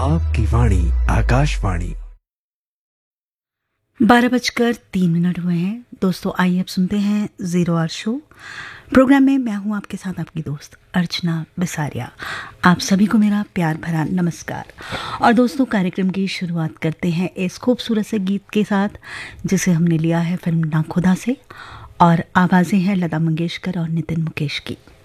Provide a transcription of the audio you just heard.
आपकी वाणी आकाशवाणी। 12:03 हुए हैं। दोस्तों आइए अब सुनते हैं ज़ीरो आवर शो। प्रोग्राम में मैं हूं आपके साथ आपकी दोस्त अर्चना बिसारिया। आप सभी को मेरा प्यार भरा नमस्कार। और दोस्तों कार्यक्रम की शुरुआत करते हैं इस खूबसूरत से गीत के साथ जिसे हमने लिया है फिल्म नाखुदा से, और आवाज़ें हैं लता मंगेशकर और नितिन मुकेश की।